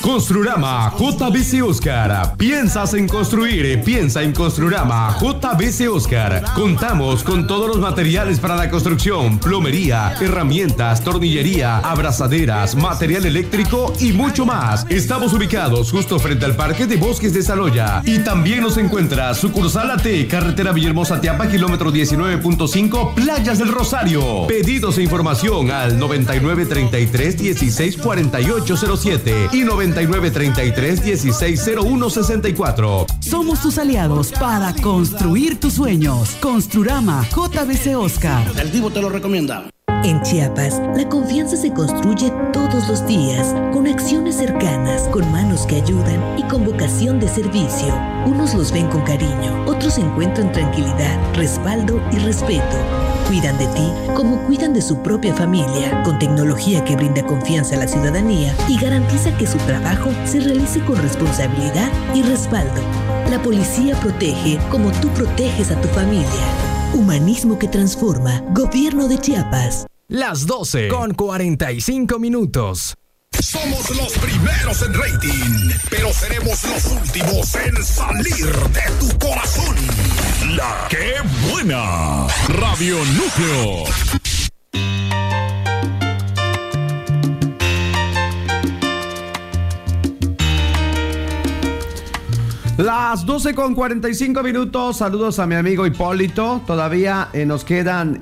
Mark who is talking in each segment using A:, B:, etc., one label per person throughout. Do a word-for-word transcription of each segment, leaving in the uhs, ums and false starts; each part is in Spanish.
A: Construrama J B C Oscar. ¿Piensas en construir? Piensa en Construrama J B C Oscar. Contamos con todos los materiales para la construcción, plomería, herramientas, tornillería, abrazaderas, material eléctrico y mucho más. Estamos ubicados justo frente al Parque de Bosques de Saloya. Y también nos encuentra sucursal A T, carretera Villahermosa Tiapa, kilómetro diecinueve punto cinco, Playas del Rosario. Pedidos e información al noventa y nueve treinta y tres dieciséis cuarenta y ocho cero siete y noventa y nueve treinta y tres dieciséis cero uno sesenta y cuatro.
B: Somos tus aliados para construir tus sueños. Construrama J B C Oscar.
C: El Divo te lo recomienda.
D: En Chiapas, la confianza se construye todos los días, con acciones cercanas, con manos que ayudan y con vocación de servicio. Unos los ven con cariño, otros encuentran tranquilidad, respaldo y respeto. Cuidan de ti como cuidan de su propia familia, con tecnología que brinda confianza a la ciudadanía y garantiza que su trabajo se realice con responsabilidad y respaldo. La policía protege como tú proteges a tu familia. Humanismo que transforma. Gobierno de Chiapas.
E: Las doce con cuarenta y cinco minutos.
F: Somos los primeros en rating, pero seremos los últimos en salir de tu corazón. La que buena. Radio Núcleo.
G: Las doce con cuarenta y cinco minutos. Saludos a mi amigo Hipólito. Todavía eh, nos quedan,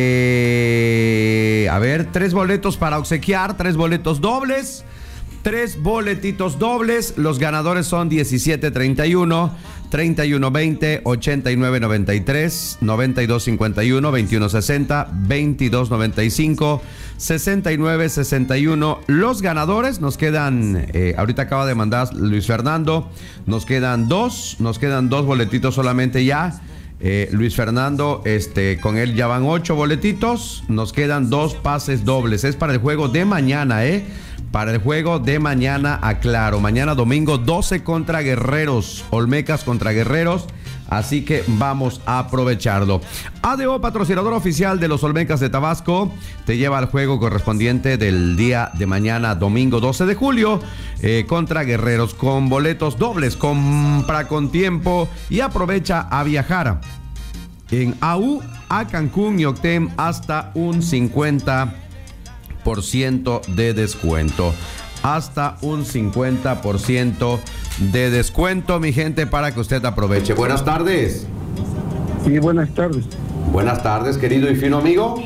G: eh, a ver, tres boletos para obsequiar, tres boletos dobles, tres boletitos dobles. Los ganadores son diecisiete treinta y uno, treinta y uno veinte, ochenta y nueve noventa y tres, noventa y dos cincuenta y uno, veintiuno sesenta, veintidós noventa y cinco, sesenta y nueve sesenta y uno. Los ganadores nos quedan, eh, ahorita acaba de mandar Luis Fernando, nos quedan dos, nos quedan dos boletitos solamente ya. Eh, Luis Fernando, este, con él ya van ocho boletitos, nos quedan dos pases dobles. Es para el juego de mañana, ¿eh? Para el juego de mañana, aclaro. Mañana domingo doce contra Guerreros. Olmecas contra Guerreros. Así que vamos a aprovecharlo. A D O, patrocinador oficial de los Olmecas de Tabasco, te lleva al juego correspondiente del día de mañana, domingo doce de julio, eh, contra Guerreros, con boletos dobles. Compra con tiempo y aprovecha a viajar en A U a Cancún y Octem hasta un cincuenta por ciento de descuento. Hasta un cincuenta por ciento de descuento, mi gente, para que usted aproveche. Buenas tardes.
H: Sí, buenas tardes.
G: Buenas tardes, querido y fino amigo.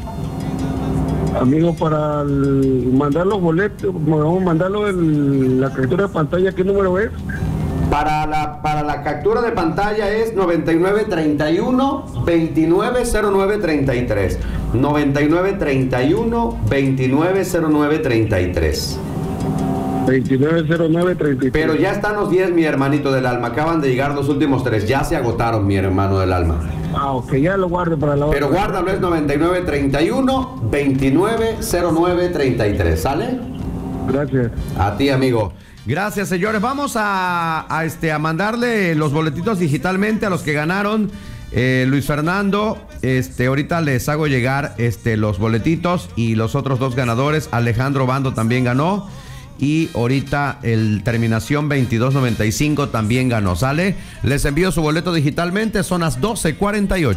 H: Amigo, para el, mandar los boletos, vamos a mandarlo en la captura de pantalla, ¿qué número es?
G: Para la, para la captura de pantalla es noventa y nueve treinta y uno, veintinueve cero nueve treinta y tres. noventa y nueve treinta y uno, veintinueve cero nueve treinta y tres.
H: veintinueve cero nueve treinta y tres.
G: Pero ya están los diez, mi hermanito del alma. Acaban de llegar los últimos tres. Ya se agotaron, mi hermano del alma.
H: Ah, ok, ya lo guardo para la otra.
G: Pero guárdalo, es noventa y nueve treinta y uno, veintinueve cero nueve treinta y tres. ¿Sale?
H: Gracias.
G: A ti, amigo. Gracias, señores. Vamos a, a, este, a mandarle los boletitos digitalmente a los que ganaron. Eh, Luis Fernando, este, ahorita les hago llegar este, los boletitos, y los otros dos ganadores. Alejandro Bando también ganó. Y ahorita el terminación veintidós noventa y cinco también ganó. ¿Sale? Les envío su boleto digitalmente. Son las doce cuarenta y ocho.